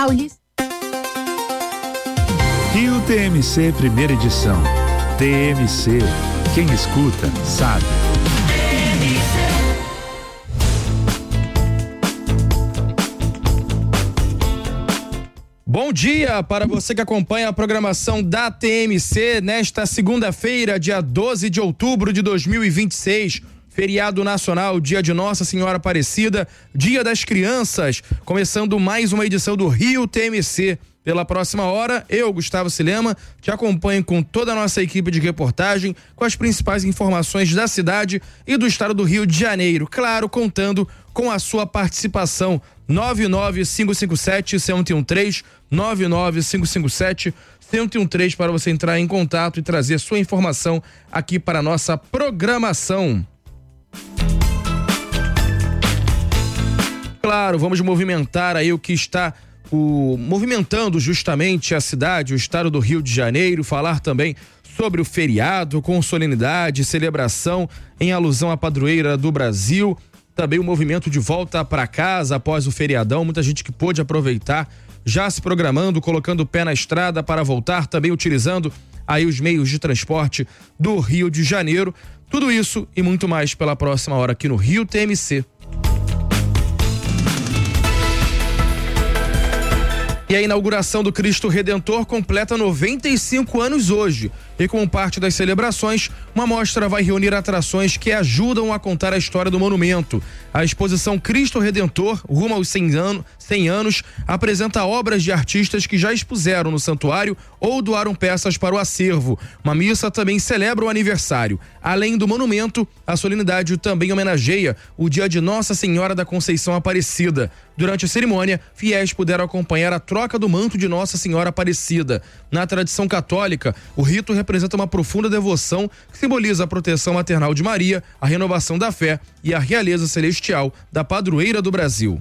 Paulista. Rio TMC, primeira edição. TMC, quem escuta, sabe. Bom dia para você que acompanha a programação da TMC nesta segunda-feira, dia 12 de outubro de 2026. Feriado nacional, dia de Nossa Senhora Aparecida, dia das crianças, começando mais uma edição do Rio TMC. Pela próxima hora, eu, Gustavo Silema, te acompanho com toda a nossa equipe de reportagem, com as principais informações da cidade e do estado do Rio de Janeiro. Claro, contando com a sua participação. 99557-1013, 99557-1013 para você entrar em contato e trazer sua informação aqui para a nossa programação. Claro, vamos movimentar aí o que está movimentando justamente a cidade, o estado do Rio de Janeiro, falar também sobre o feriado com solenidade, celebração em alusão à padroeira do Brasil, também o movimento de volta para casa após o feriadão, muita gente que pôde aproveitar, já se programando, colocando o pé na estrada para voltar, também utilizando aí os meios de transporte do Rio de Janeiro. Tudo isso e muito mais pela próxima hora aqui no Rio TMC. E a inauguração do Cristo Redentor completa 95 anos hoje. E como parte das celebrações, uma mostra vai reunir atrações que ajudam a contar a história do monumento. A exposição Cristo Redentor, rumo aos 100 anos, apresenta obras de artistas que já expuseram no santuário ou doaram peças para o acervo. Uma missa também celebra o aniversário. Além do monumento, a solenidade também homenageia o dia de Nossa Senhora da Conceição Aparecida. Durante a cerimônia, fiéis puderam acompanhar a troca do manto de Nossa Senhora Aparecida. Na tradição católica, o rito representa uma profunda devoção que simboliza a proteção maternal de Maria, a renovação da fé e a realeza celestial da padroeira do Brasil.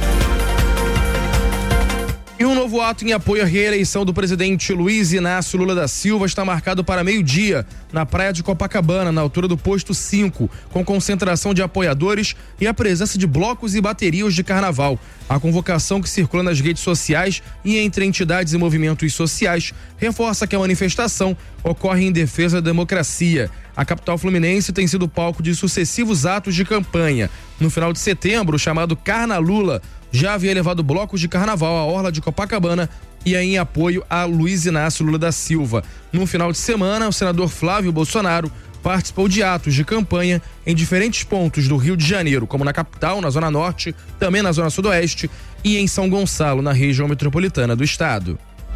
E um novo ato em apoio à reeleição do presidente Luiz Inácio Lula da Silva está marcado para meio-dia, na praia de Copacabana, na altura do posto 5, com concentração de apoiadores e a presença de blocos e baterias de carnaval. A convocação, que circula nas redes sociais e entre entidades e movimentos sociais, reforça que a manifestação ocorre em defesa da democracia. A capital fluminense tem sido palco de sucessivos atos de campanha. No final de setembro, o chamado Carna Lula já havia levado blocos de carnaval à orla de Copacabana e em apoio a Luiz Inácio Lula da Silva. No final de semana, o senador Flávio Bolsonaro participou de atos de campanha em diferentes pontos do Rio de Janeiro, como na capital, na Zona Norte, também na Zona Sudoeste e em São Gonçalo, na região metropolitana do estado.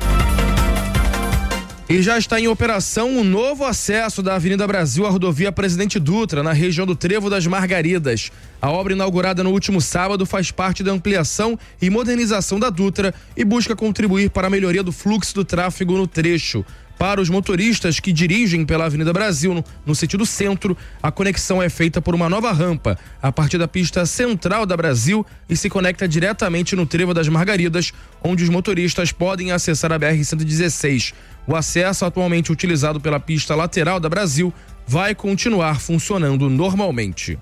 E já está em operação o novo acesso da Avenida Brasil à rodovia Presidente Dutra, na região do Trevo das Margaridas. A obra, inaugurada no último sábado, faz parte da ampliação e modernização da Dutra e busca contribuir para a melhoria do fluxo do tráfego no trecho. Para os motoristas que dirigem pela Avenida Brasil no sentido centro, a conexão é feita por uma nova rampa a partir da pista central da Brasil e se conecta diretamente no Trevo das Margaridas, onde os motoristas podem acessar a BR-116. O acesso, atualmente utilizado pela pista lateral da Brasil, vai continuar funcionando normalmente.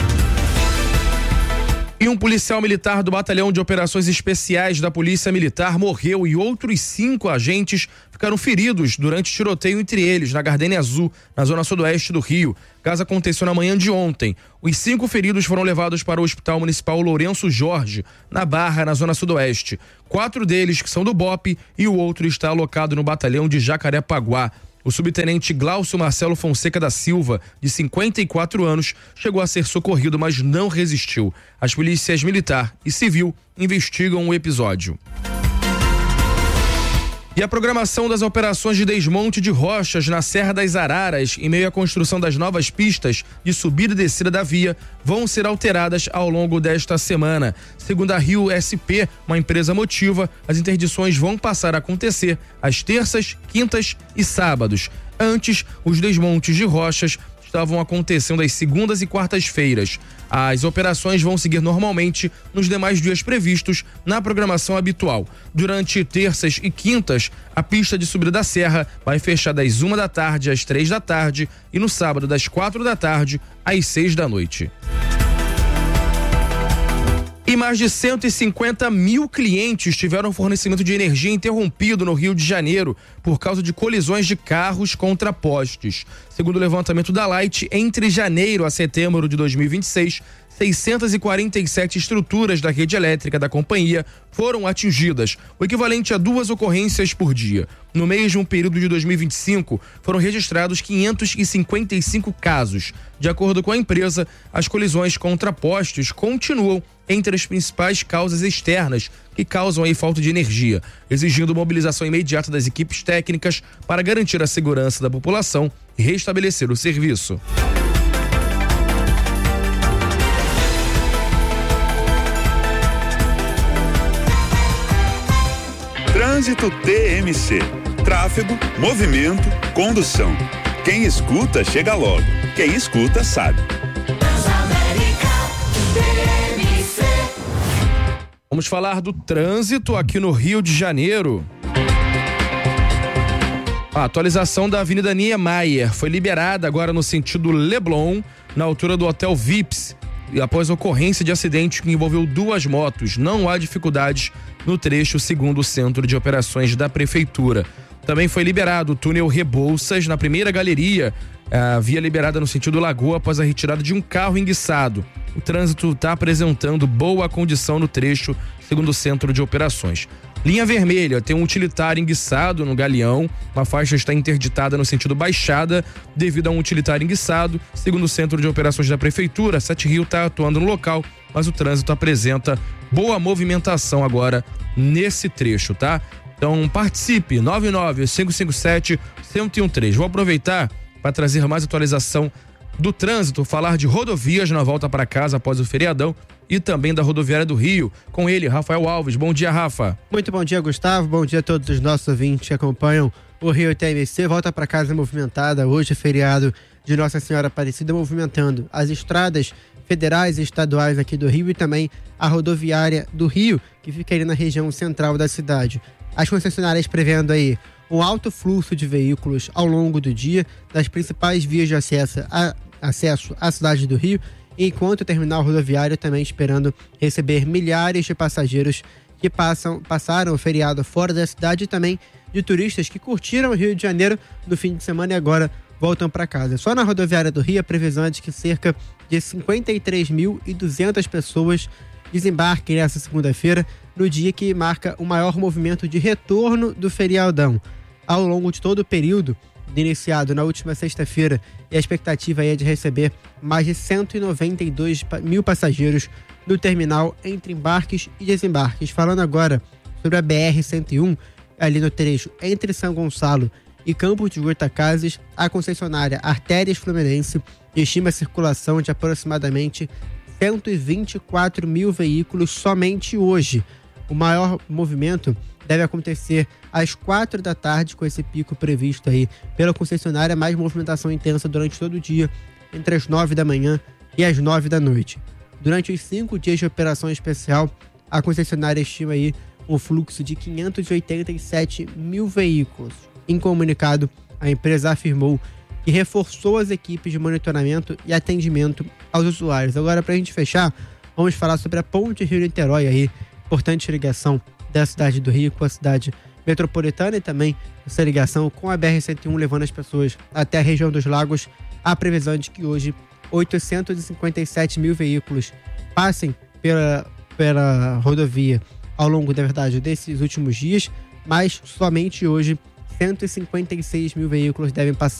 E um policial militar do Batalhão de Operações Especiais da Polícia Militar morreu e outros 5 agentes ficaram feridos durante tiroteio entre eles na Gardênia Azul, na zona sudoeste do Rio. O caso aconteceu na manhã de ontem. Os 5 feridos foram levados para o Hospital Municipal Lourenço Jorge, na Barra, na zona sudoeste. 4 deles que são do BOPE e o outro está alocado no Batalhão de Jacarepaguá. O subtenente Glaucio Marcelo Fonseca da Silva, de 54 anos, chegou a ser socorrido, mas não resistiu. As polícias militar e civil investigam o episódio. E a programação das operações de desmonte de rochas na Serra das Araras, em meio à construção das novas pistas de subida e descida da via, vão ser alteradas ao longo desta semana. Segundo a Rio SP, uma empresa motiva, as interdições vão passar a acontecer às terças, quintas e sábados. Antes, os desmontes de rochas estavam acontecendo às segundas e quartas-feiras. As operações vão seguir normalmente nos demais dias previstos na programação habitual. Durante terças e quintas, a pista de subida da serra vai fechar das 1 da tarde às 3 da tarde e no sábado das 4 da tarde às 6 da noite. E mais de 150 mil clientes tiveram fornecimento de energia interrompido no Rio de Janeiro por causa de colisões de carros contra postes. Segundo o levantamento da Light, entre janeiro a setembro de 2026, 647 estruturas da rede elétrica da companhia foram atingidas, o equivalente a 2 ocorrências por dia. No mesmo período de 2025, foram registrados 555 casos. De acordo com a empresa, as colisões contra postes continuam entre as principais causas externas que causam aí falta de energia, exigindo mobilização imediata das equipes técnicas para garantir a segurança da população e restabelecer o serviço. Trânsito TMC. Tráfego, movimento, condução. Quem escuta, chega logo. Quem escuta, sabe. Vamos falar do trânsito aqui no Rio de Janeiro. A atualização da Avenida Niemeyer foi liberada agora no sentido Leblon, na altura do Hotel Vips, e após ocorrência de acidente que envolveu 2 motos. Não há dificuldades no trecho, segundo o Centro de Operações da Prefeitura. Também foi liberado o túnel Rebouças na primeira galeria, a via liberada no sentido Lagoa após a retirada de um carro enguiçado. O trânsito está apresentando boa condição no trecho, segundo o Centro de Operações. Linha vermelha, tem um utilitário enguiçado no Galeão, uma faixa está interditada no sentido Baixada devido a um utilitário enguiçado. Segundo o Centro de Operações da Prefeitura, 7 Rio está atuando no local, mas o trânsito apresenta boa movimentação agora nesse trecho, tá? Então participe, 99-557-1013. Vou aproveitar para trazer mais atualização do trânsito, falar de rodovias na volta para casa após o feriadão e também da rodoviária do Rio. Com ele, Rafael Alves. Bom dia, Rafa. Muito bom dia, Gustavo. Bom dia a todos os nossos ouvintes que acompanham o Rio TMC. Volta para casa movimentada. Hoje é feriado de Nossa Senhora Aparecida, movimentando as estradas federais e estaduais aqui do Rio e também a rodoviária do Rio, que fica ali na região central da cidade. As concessionárias prevendo aí um alto fluxo de veículos ao longo do dia das principais vias de acesso à cidade do Rio, enquanto o terminal rodoviário também esperando receber milhares de passageiros que passaram o feriado fora da cidade e também de turistas que curtiram o Rio de Janeiro no fim de semana e agora voltam para casa. Só na rodoviária do Rio a previsão é de que cerca de 53.200 pessoas desembarquem nessa segunda-feira, no dia que marca o maior movimento de retorno do feriadão. Ao longo de todo o período, iniciado na última sexta-feira, e a expectativa é de receber mais de 192 mil passageiros no terminal entre embarques e desembarques. Falando agora sobre a BR-101, ali no trecho entre São Gonçalo e Campos de Goytacazes, a concessionária Artérias Fluminense estima a circulação de aproximadamente 124 mil veículos somente hoje. O maior movimento deve acontecer às 4 da tarde, com esse pico previsto aí pela concessionária, mais movimentação intensa durante todo o dia, entre as 9 da manhã e as 9 da noite. Durante os 5 dias de operação especial, a concessionária estima aí um fluxo de 587 mil veículos. Em comunicado, a empresa afirmou que reforçou as equipes de monitoramento e atendimento aos usuários. Agora, para a gente fechar, vamos falar sobre a Ponte Rio-Niterói aí, importante ligação da cidade do Rio com a cidade metropolitana e também essa ligação com a BR-101 levando as pessoas até a região dos Lagos. A previsão é de que hoje 857 mil veículos passem pela rodovia ao longo, da verdade, desses últimos dias, mas somente hoje 156 mil veículos devem passar